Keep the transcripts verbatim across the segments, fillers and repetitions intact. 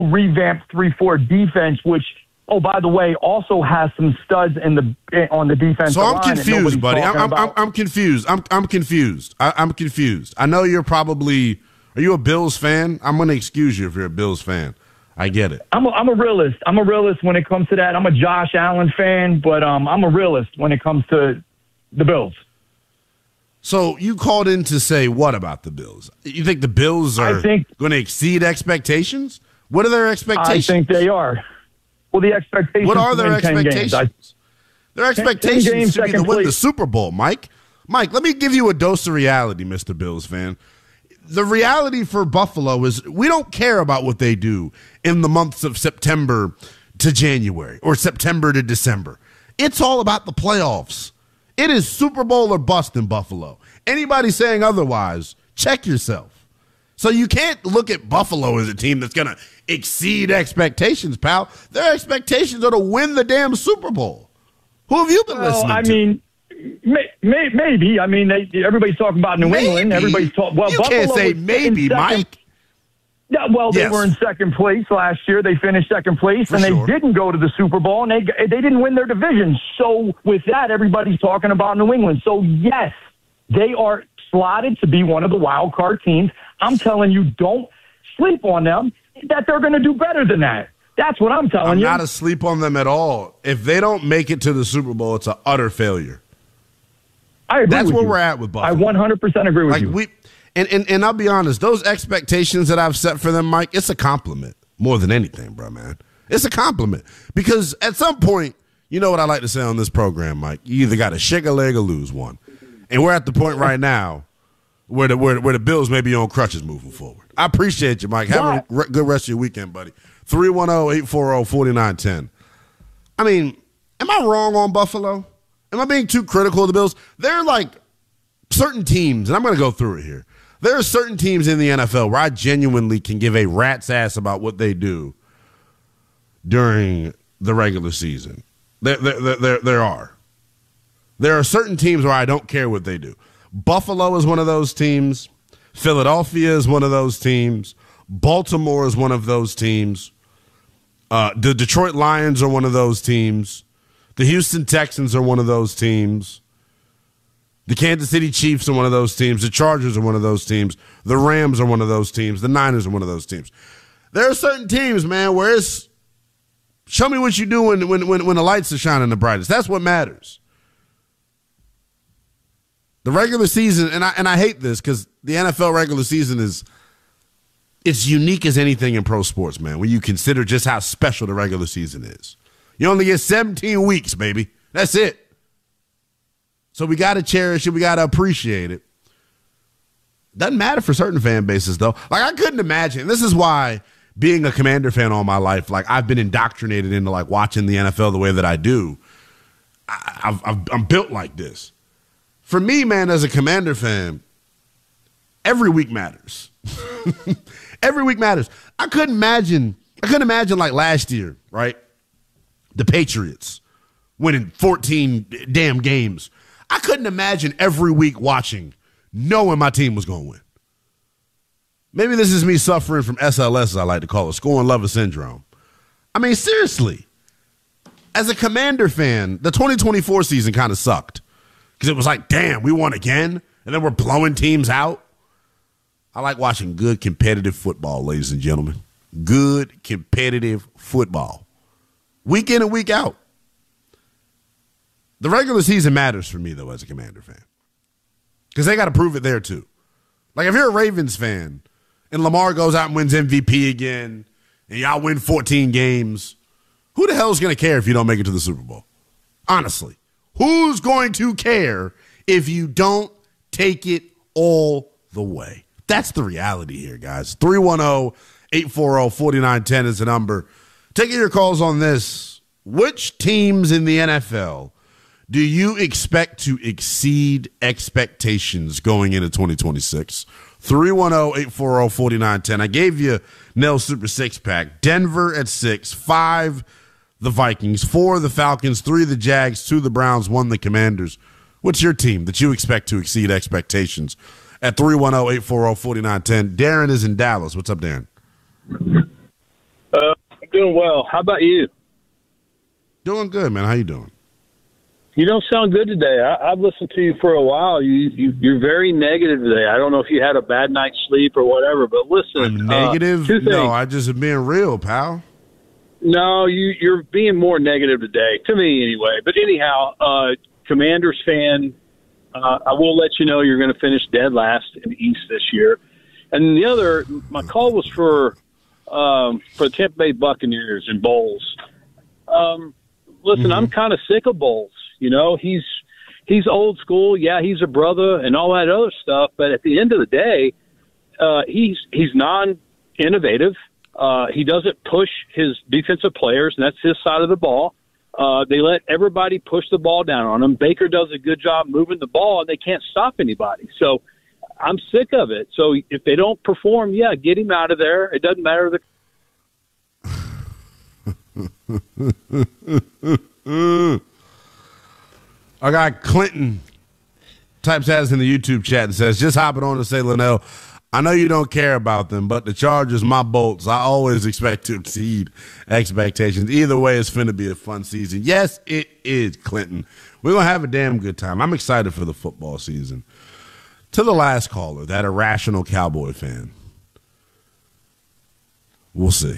revamped three four defense, which, oh, by the way, also has some studs in the on the defensive line. So I'm line confused, buddy. I'm, I'm, I'm, I'm confused. I'm I'm confused. I, I'm confused. I know you're probably – are you a Bills fan? I'm going to excuse you if you're a Bills fan. I get it. I'm a, I'm a realist. I'm a realist when it comes to that. I'm a Josh Allen fan, but um, I'm a realist when it comes to the Bills. So you called in to say what about the Bills? You think the Bills are going to exceed expectations? What are their expectations? I think they are. Well, the expectations. What are their expectations? I, their expectations games, should be to win place. the Super Bowl, Mike. Mike, let me give you a dose of reality, Mister Bills fan. The reality for Buffalo is we don't care about what they do in the months of September to January or September to December. It's all about the playoffs. It is Super Bowl or bust in Buffalo. Anybody saying otherwise, check yourself. So you can't look at Buffalo as a team that's going to exceed expectations, pal. Their expectations are to win the damn Super Bowl. Who have you been well, listening I to? I mean, may, may, maybe. I mean, they, everybody's talking about New maybe. England. Everybody's talking. Well, you Buffalo can't say maybe, Mike. Yeah, well, they yes. were in second place last year. They finished second place, For and sure. they didn't go to the Super Bowl, and they they didn't win their division. So with that, everybody's talking about New England. So yes, they are slotted to be one of the wild card teams. I'm telling you, don't sleep on them. That they're going to do better than that. That's what I'm telling I'm you. I'm not asleep on them at all. If they don't make it to the Super Bowl, it's an utter failure. I agree. That's with where you. we're at with Buffalo. I one hundred percent agree with like you. We, and, and, and I'll be honest, those expectations that I've set for them, Mike, it's a compliment more than anything, bro, man. It's a compliment. Because at some point, you know what I like to say on this program, Mike, you either got to shake a leg or lose one. And we're at the point right now where the, where, where the Bills may be on crutches moving forward. I appreciate you, Mike. Have yeah. a re- good rest of your weekend, buddy. three one zero, eight four zero, four nine one zero. I mean, am I wrong on Buffalo? Am I being too critical of the Bills? They're like certain teams, and I'm going to go through it here. There are certain teams in the N F L where I genuinely can give a rat's ass about what they do during the regular season. There, there, there, there are. There are certain teams where I don't care what they do. Buffalo is one of those teams. Philadelphia is one of those teams. Baltimore is one of those teams. Uh, the Detroit Lions are one of those teams. The Houston Texans are one of those teams. The Kansas City Chiefs are one of those teams. The Chargers are one of those teams. The Rams are one of those teams. The Niners are one of those teams. There are certain teams, man, where it's show me what you do when, when, when, when the lights are shining the brightest. That's what matters. The regular season, and I and I hate this because the N F L regular season is it's unique as anything in pro sports, man, when you consider just how special the regular season is. You only get seventeen weeks, baby. That's it. So we got to cherish it. We got to appreciate it. Doesn't matter for certain fan bases, though. Like, I couldn't imagine. This is why being a Commander fan all my life, like, I've been indoctrinated into, like, watching the N F L the way that I do. I, I've, I've, I'm built like this. For me, man, as a Commander fan, every week matters. Every week matters. I couldn't imagine, I couldn't imagine, like, last year, right? The Patriots winning fourteen damn games. I couldn't imagine every week watching, knowing my team was going to win. Maybe this is me suffering from S L S, as I like to call it, scoring lover syndrome. I mean, seriously, as a Commander fan, the twenty twenty-four season kind of sucked because it was like, damn, we won again, and then we're blowing teams out. I like watching good competitive football, ladies and gentlemen. Good competitive football. Week in and week out. The regular season matters for me, though, as a Commander fan. Because they got to prove it there, too. Like, if you're a Ravens fan and Lamar goes out and wins M V P again and y'all win fourteen games, who the hell is going to care if you don't make it to the Super Bowl? Honestly. Who's going to care if you don't take it all the way? That's the reality here, guys. three one zero, eight four zero, four nine one zero is the number. Taking your calls on this. Which teams in the N F L do you expect to exceed expectations going into twenty twenty-six? three one zero, eight four zero, four nine one zero. I gave you Nell Super Six Pack. Denver at six, five the Vikings, four the Falcons, three the Jags, two the Browns, one the Commanders. What's your team that you expect to exceed expectations? At three one zero, eight four zero, four nine one zero. Darren is in Dallas. What's up, Darren? Uh, Doing well. How about you? Doing good, man. How you doing? You don't sound good today. I, I've listened to you for a while. You, you, you're very negative today. I don't know if you had a bad night's sleep or whatever, but listen. I'm negative? Uh, no, I just am being real, pal. No, you, you're being more negative today, to me anyway. But anyhow, uh, Commanders fan, uh, I will let you know you're going to finish dead last in the East this year. And the other, my call was for um, for the Tampa Bay Buccaneers and Bowles. Um, listen, mm-hmm. I'm kind of sick of Bowles. You know, he's he's old school. Yeah, he's a brother and all that other stuff. But at the end of the day, uh, he's he's non-innovative. Uh, he doesn't push his defensive players, and that's his side of the ball. Uh, they let everybody push the ball down on him. Baker does a good job moving the ball, and they can't stop anybody. So I'm sick of it. So if they don't perform, yeah, get him out of there. It doesn't matter. The Our guy Clinton types as in the YouTube chat and says, just hopping on to say, Linnell, I know you don't care about them, but the Chargers, my Bolts, I always expect to exceed expectations. Either way, it's finna be a fun season. Yes, it is, Clinton. We're going to have a damn good time. I'm excited for the football season. To the last caller, that irrational Cowboy fan. We'll see.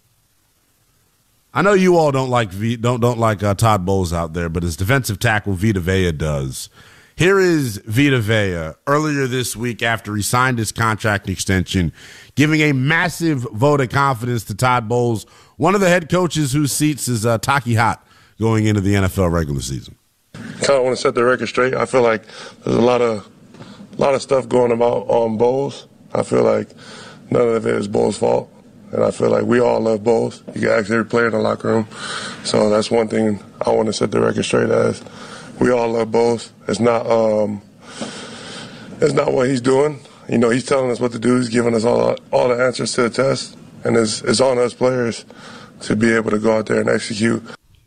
I know you all don't like v, don't don't like uh, Todd Bowles out there, but his defensive tackle Vita Vea does. Here is Vita Vea earlier this week after he signed his contract extension, giving a massive vote of confidence to Todd Bowles, one of the head coaches whose seats is uh, Taki hot going into the N F L regular season. Kind of want to set the record straight. I feel like there's a lot of a lot of stuff going about on Bowles. I feel like none of it is Bowles' fault. And I feel like we all love Bowles. You can ask every player in the locker room. So that's one thing I want to set the record straight as. We all love Bowles. It's not um, it's not what he's doing. You know, he's telling us what to do. He's giving us all all the answers to the test. And it's, it's on us players to be able to go out there and execute.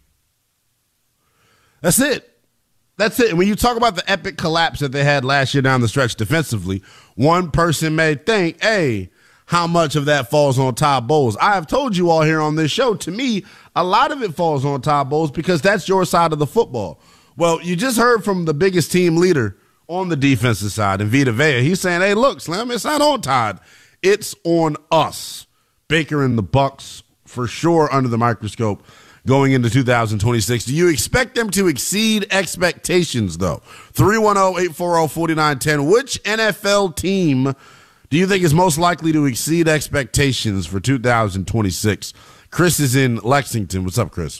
That's it. That's it. When you talk about the epic collapse that they had last year down the stretch defensively, one person may think, hey, how much of that falls on Todd Bowles? I have told you all here on this show, to me, a lot of it falls on Todd Bowles because that's your side of the football. Well, you just heard from the biggest team leader on the defensive side in Vita Vea. He's saying, hey, look, Slim, it's not on Todd. It's on us. Baker and the Bucs for sure under the microscope going into two thousand twenty-six. Do you expect them to exceed expectations, though? three one zero, eight four zero, four nine one zero. Which N F L team do you think is most likely to exceed expectations for two thousand twenty-six? Chris is in Lexington. What's up, Chris?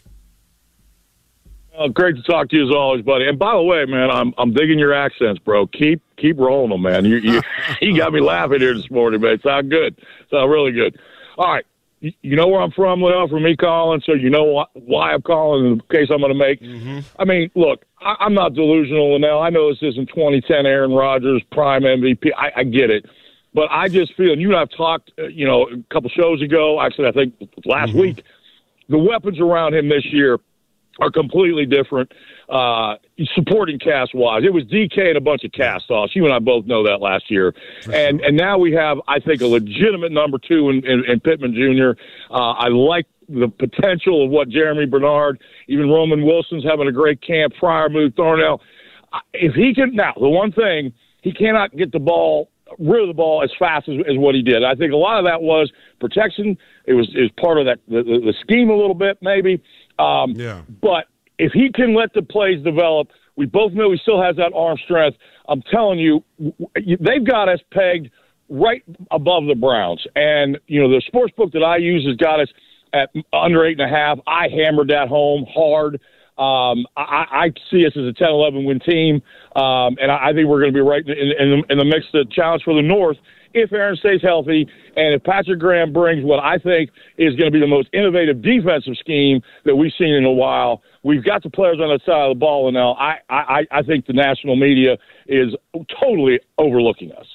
Uh, great to talk to you as always, buddy. And by the way, man, I'm I'm digging your accents, bro. Keep keep rolling them, man. You you, you got me laughing here this morning, man. It sound good. Sound really good. All right. You, you know where I'm from, Lil, from me calling, so you know why, why I'm calling in the case I'm going to make. Mm-hmm. I mean, look, I, I'm not delusional, Linnell. I know this isn't twenty ten Aaron Rodgers, prime M V P. I, I get it. But I just feel, and you and I have talked, uh, you know, a couple shows ago, actually I think last mm-hmm. week, the weapons around him this year are completely different, uh, supporting cast-wise. It was D K and a bunch of cast-offs. You and I both know that last year. For and sure. and now we have, I think, a legitimate number two in, in, in Pittman Junior Uh, I like the potential of what Jeremy Bernard, even Roman Wilson's having a great camp, Freiermuth, Thornell. If he can, now, the one thing, he cannot get the ball rid of the ball as fast as, as what he did. I think a lot of that was protection. It was is part of that the, the, the scheme a little bit maybe. Um, yeah. But if he can let the plays develop, we both know he still has that arm strength. I'm telling you, they've got us pegged right above the Browns. And, you know, the sports book that I use has got us at under eight and a half. I hammered that home hard. Um, I, I see us as a ten eleven win team, um, and I, I think we're going to be right in, in, the, in the mix of the challenge for the North if Aaron stays healthy and if Patrick Graham brings what I think is going to be the most innovative defensive scheme that we've seen in a while. We've got the players on the side of the ball, and now I, I, I think the national media is totally overlooking us.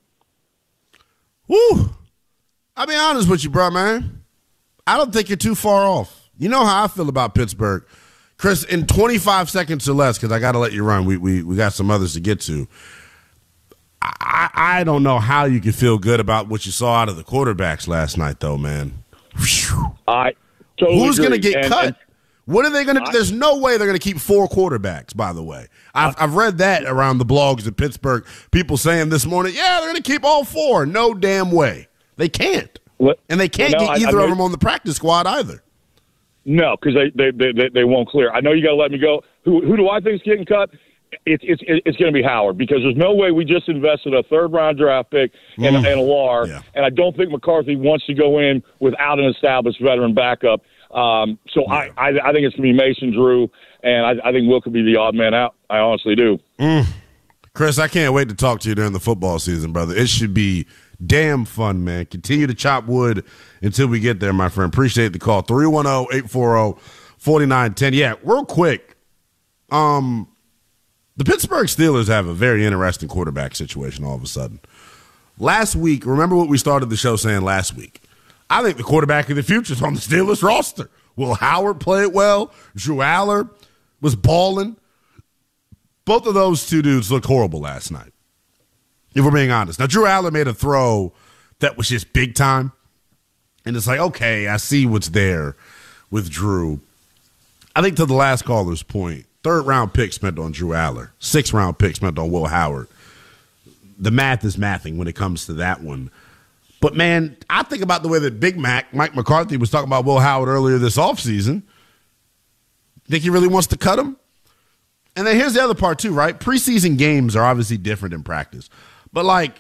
Woo! I'll be honest with you, bro, man. I don't think you're too far off. You know how I feel about Pittsburgh. Chris, in twenty-five seconds or less, because I got to let you run. We, we we got some others to get to. I, I don't know how you can feel good about what you saw out of the quarterbacks last night, though, man. I Totally Who's going to get and, cut? And, what are they going to do? There's no way they're going to keep four quarterbacks, by the way. I've, I've read that around the blogs in Pittsburgh. People saying this morning, yeah, they're going to keep all four. No damn way. They can't. What? And they can't well, no, get either I, I of them on the practice squad either. No, because they, they, they, they, they won't clear. I know you got to let me go. Who, who do I think is getting cut? It's it's it's going to be Howard, because there's no way we just invested a third round draft pick and, mm. and a L A R, yeah. and I don't think McCarthy wants to go in without an established veteran backup. Um, so yeah. I, I I think it's going to be Mason Drew, and I, I think Will could be the odd man out. I honestly do. Mm. Chris, I can't wait to talk to you during the football season, brother. It should be damn fun, man. Continue to chop wood until we get there, my friend. Appreciate the call. three one zero, eight four zero, four nine one zero. Yeah, real quick. Um. The Pittsburgh Steelers have a very interesting quarterback situation all of a sudden. Last week, remember what we started the show saying last week? I think the quarterback of the future is on the Steelers roster. Will Howard played well. Drew Aller was balling. Both of those two dudes looked horrible last night, if we're being honest. Now, Drew Aller made a throw that was just big time. And it's like, okay, I see what's there with Drew. I think to the last caller's point, third round pick spent on Drew Aller. Sixth round pick spent on Will Howard. The math is mathing when it comes to that one. But, man, I think about the way that Big Mac, Mike McCarthy, was talking about Will Howard earlier this offseason. Think he really wants to cut him? And then here's the other part, too, right? Preseason games are obviously different than practice. But, like,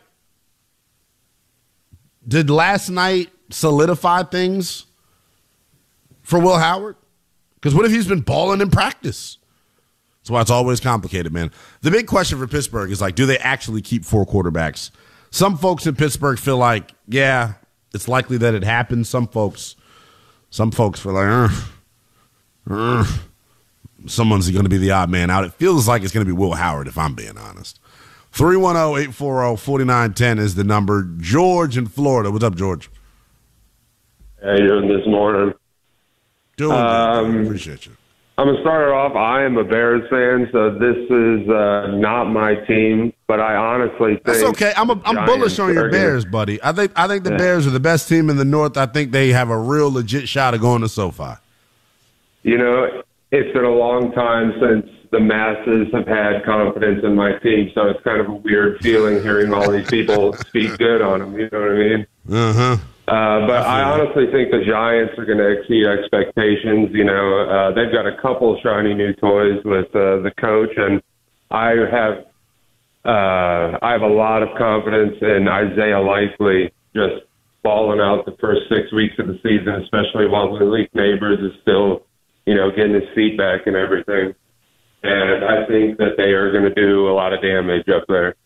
did last night solidify things for Will Howard? Because what if he's been balling in practice? That's why it's always complicated, man. The big question for Pittsburgh is, like, do they actually keep four quarterbacks? Some folks in Pittsburgh feel like, yeah, it's likely that it happens. Some folks, some folks feel like, uh, uh, someone's going to be the odd man out. It feels like it's going to be Will Howard, if I'm being honest. three one zero, eight four zero, four nine one zero is the number. George in Florida. What's up, George? How you doing this morning? Doing um, good. Appreciate you. I'm going to start it off. I am a Bears fan, so this is uh, not my team, but I honestly think that's okay. I'm a, I'm bullish on your Bears, buddy. I think I think the yeah. Bears are the best team in the North. I think they have a real legit shot of going to SoFi. You know, it's been a long time since the masses have had confidence in my team, so it's kind of a weird feeling hearing all these people speak good on them. You know what I mean? Uh-huh. Uh, but I honestly think the Giants are going to exceed expectations. You know, uh, they've got a couple shiny new toys with uh, the coach, and I have uh, I have a lot of confidence in Isaiah Likely just balling out the first six weeks of the season, especially while Malik Neighbors is still, you know, getting his feet back and everything. And I think that they are going to do a lot of damage up there.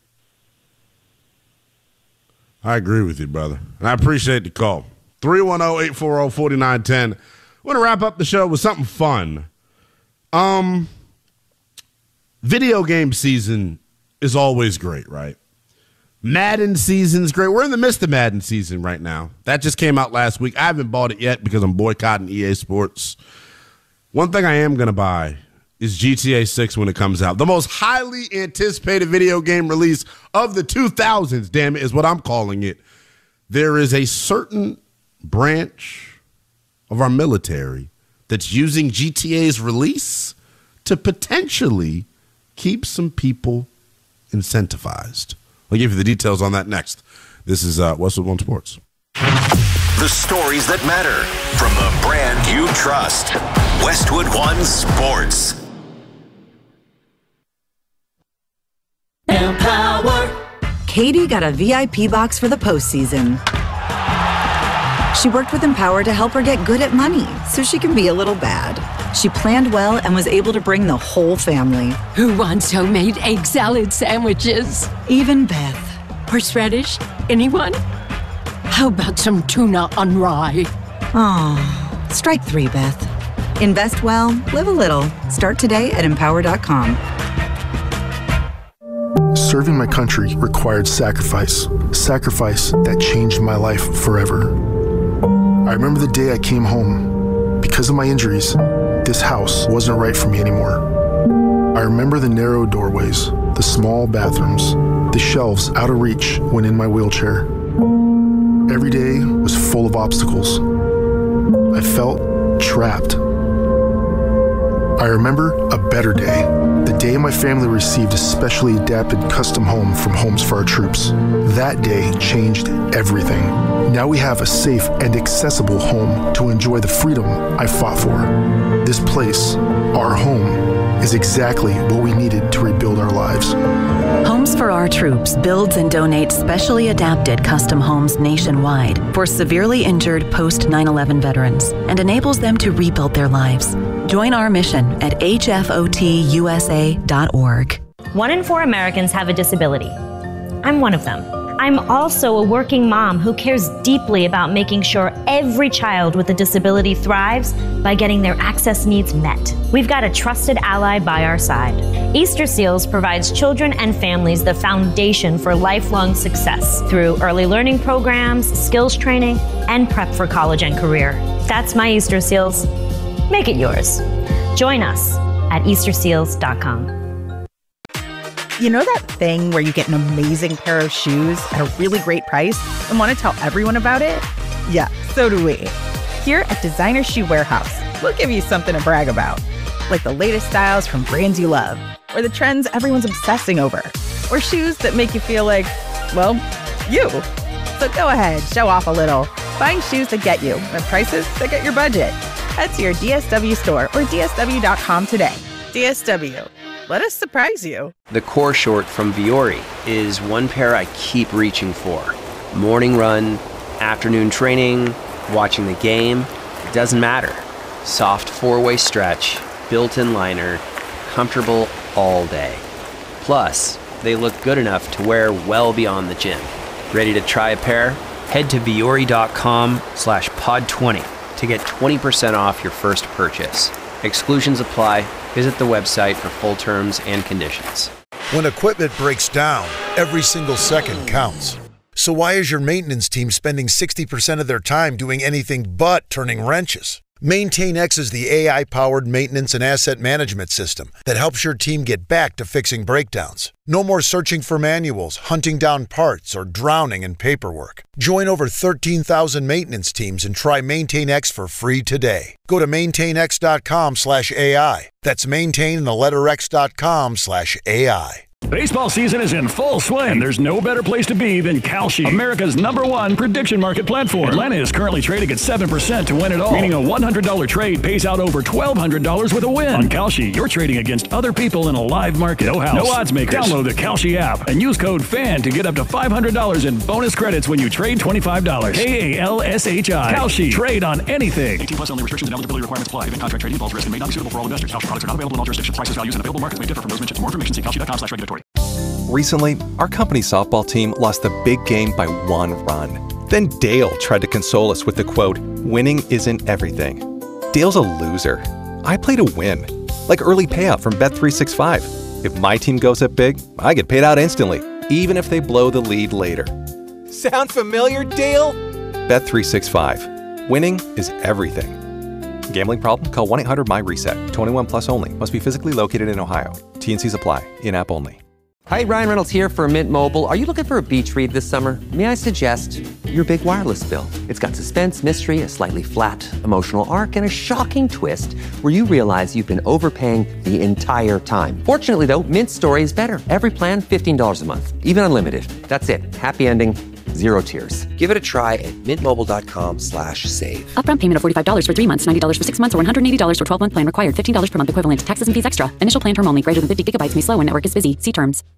I agree with you, brother. And I appreciate the call. three one zero, eight four zero, four nine one zero. I want to wrap up the show with something fun. Um, video game season is always great, right? Madden season's great. We're in the midst of Madden season right now. That just came out last week. I haven't bought it yet because I'm boycotting E A Sports. One thing I am going to buy is G T A six when it comes out. The most highly anticipated video game release of the two thousands, damn it, is what I'm calling it. There is a certain branch of our military that's using G T A's release to potentially keep some people incentivized. I'll give you the details on that next. This is uh, Westwood One Sports. The stories that matter from the brand you trust. Westwood One Sports. Empower. Katie got a V I P box for the postseason. She worked with Empower to help her get good at money so she can be a little bad. She planned well and was able to bring the whole family. Who wants homemade egg salad sandwiches? Even Beth. Horseradish? Anyone? How about some tuna on rye? Oh, strike three, Beth. Invest well, live a little. Start today at empower dot com. Serving my country required sacrifice. Sacrifice that changed my life forever. I remember the day I came home. Because of my injuries, this house wasn't right for me anymore. I remember the narrow doorways, the small bathrooms, the shelves out of reach when in my wheelchair. Every day was full of obstacles. I felt trapped. I remember a better day. The day my family received a specially adapted custom home from Homes for Our Troops. That day changed everything. Now we have a safe and accessible home to enjoy the freedom I fought for. This place, our home, is exactly what we needed to rebuild our lives. Homes for Our Troops builds and donates specially adapted custom homes nationwide for severely injured post nine eleven veterans and enables them to rebuild their lives. Join our mission at H F O T U S A dot org. One in four Americans have a disability. I'm one of them. I'm also a working mom who cares deeply about making sure every child with a disability thrives by getting their access needs met. We've got a trusted ally by our side. Easter Seals provides children and families the foundation for lifelong success through early learning programs, skills training, and prep for college and career. That's my Easter Seals. Make it yours. Join us at Easter Seals dot com. You know that thing where you get an amazing pair of shoes at a really great price and want to tell everyone about it? Yeah, so do we. Here at Designer Shoe Warehouse, we'll give you something to brag about, like the latest styles from brands you love, or the trends everyone's obsessing over, or shoes that make you feel like, well, you. So go ahead, show off a little. Find shoes that get you at prices that get your budget. Head to your D S W store or D S W dot com today. D S W. Let us surprise you. The core short from Vuori is one pair I keep reaching for. Morning run, afternoon training, watching the game, it doesn't matter. Soft four-way stretch, built-in liner, comfortable all day. Plus, they look good enough to wear well beyond the gym. Ready to try a pair? Head to Vuori dot com slash pod twenty to get twenty percent off your first purchase. Exclusions apply. Visit the website for full terms and conditions. When equipment breaks down, every single second counts. So why is your maintenance team spending sixty percent of their time doing anything but turning wrenches? MaintainX is the A I-powered maintenance and asset management system that helps your team get back to fixing breakdowns. No more searching for manuals, hunting down parts, or drowning in paperwork. Join over thirteen thousand maintenance teams and try MaintainX for free today. Go to maintainx dot com slash A I. That's maintain the letter X dot com slash A I. Baseball season is in full swing, and there's no better place to be than Kalshi, America's number one prediction market platform. Atlanta is currently trading at seven percent to win it all, meaning a one hundred dollars trade pays out over twelve hundred dollars with a win. On Kalshi, you're trading against other people in a live market. No house, no odds makers. Download the Kalshi app and use code FAN to get up to five hundred dollars in bonus credits when you trade twenty-five dollars. K A L S H I. Kalshi. Trade on anything. eighteen plus only. Restrictions and eligibility requirements apply. Event contract trading involves risk and may not be suitable for all investors. Kalshi products are not available in all jurisdictions. Prices, values, and available markets may differ from those mentioned. For more information, see kalshi dot com slash regulatory. Recently, our company softball team lost the big game by one run. Then Dale tried to console us with the quote, "Winning isn't everything." Dale's a loser. I play to win. Like early payout from Bet three sixty-five. If my team goes up big, I get paid out instantly, even if they blow the lead later. Sound familiar, Dale? Bet three sixty-five. Winning is everything. Gambling problem? Call one eight hundred my reset. twenty-one plus only. Must be physically located in Ohio. T N Cs apply. In-app only. Hi, Ryan Reynolds here for Mint Mobile. Are you looking for a beach read this summer? May I suggest your big wireless bill? It's got suspense, mystery, a slightly flat, emotional arc, and a shocking twist where you realize you've been overpaying the entire time. Fortunately, though, Mint's story is better. Every plan, fifteen dollars a month. Even unlimited. That's it. Happy ending. Zero tears. Give it a try at mintmobile.com slash save. Upfront payment of forty-five dollars for three months, ninety dollars for six months, or one hundred eighty dollars for twelve-month plan required. fifteen dollars per month equivalent. Taxes and fees extra. Initial plan term only. Greater than fifty gigabytes may slow when network is busy. See terms.